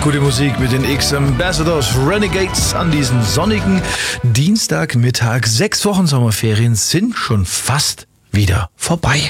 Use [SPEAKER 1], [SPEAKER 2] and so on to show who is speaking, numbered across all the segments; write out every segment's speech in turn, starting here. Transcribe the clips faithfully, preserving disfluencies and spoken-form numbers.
[SPEAKER 1] Gute Musik mit den X-Ambassadors Renegades an diesem sonnigen Dienstagmittag. Sechs Wochen Sommerferien sind schon fast wieder vorbei.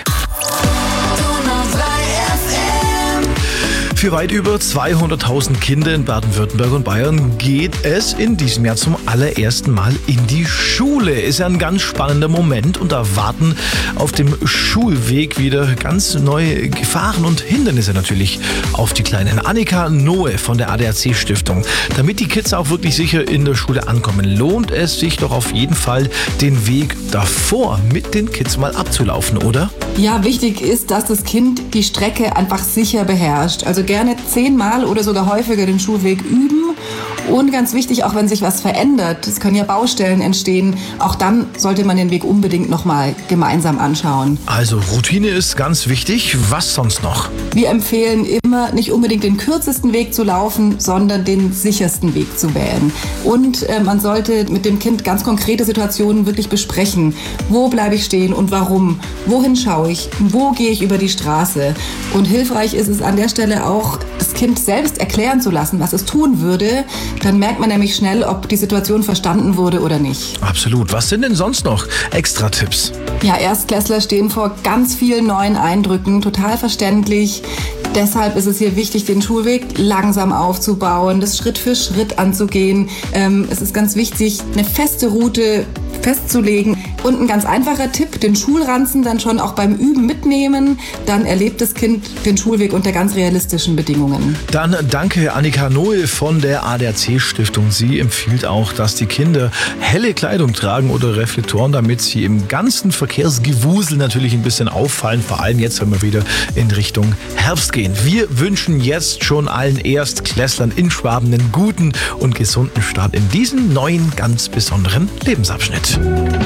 [SPEAKER 1] Für weit über zweihunderttausend Kinder in Baden-Württemberg und Bayern geht es in diesem Jahr zum allerersten Mal in die Schule. Ist ja ein ganz spannender Moment und da warten auf dem Schulweg wieder ganz neue Gefahren und Hindernisse natürlich auf die Kleinen. Annika Noe von der A D A C-Stiftung. Damit die Kids auch wirklich sicher in der Schule ankommen, lohnt es sich doch auf jeden Fall, den Weg davor mit den Kids mal abzulaufen, oder?
[SPEAKER 2] Ja, wichtig ist, dass das Kind die Strecke einfach sicher beherrscht. Also gerne zehnmal oder sogar häufiger den Schulweg üben. Und ganz wichtig, auch wenn sich was verändert, es können ja Baustellen entstehen, auch dann sollte man den Weg unbedingt nochmal gemeinsam anschauen.
[SPEAKER 1] Also Routine ist ganz wichtig. Was sonst noch?
[SPEAKER 2] Wir empfehlen immer, nicht unbedingt den kürzesten Weg zu laufen, sondern den sichersten Weg zu wählen. Und äh, man sollte mit dem Kind ganz konkrete Situationen wirklich besprechen. Wo bleibe ich stehen und warum? Wohin schaue ich? Wo gehe ich über die Straße? Und hilfreich ist es an der Stelle auch, das Kind selbst erklären zu lassen, was es tun würde. Dann merkt man nämlich schnell, ob die Situation verstanden wurde oder nicht.
[SPEAKER 1] Absolut. Was sind denn sonst noch extra Tipps?
[SPEAKER 2] Ja, Erstklässler stehen vor ganz vielen neuen Eindrücken, total verständlich. Deshalb ist es hier wichtig, den Schulweg langsam aufzubauen, das Schritt für Schritt anzugehen. Ähm, es ist ganz wichtig, eine feste Route festzulegen. Und ein ganz einfacher Tipp, den Schulranzen dann schon auch beim Üben mitnehmen. Dann erlebt das Kind den Schulweg unter ganz realistischen Bedingungen.
[SPEAKER 1] Dann danke Annika Noe von der A D A C-Stiftung. Sie empfiehlt auch, dass die Kinder helle Kleidung tragen oder Reflektoren, damit sie im ganzen Verkehrsgewusel natürlich ein bisschen auffallen. Vor allem jetzt, wenn wir wieder in Richtung Herbst gehen. Wir wünschen jetzt schon allen Erstklässlern in Schwaben einen guten und gesunden Start in diesen neuen, ganz besonderen Lebensabschnitt.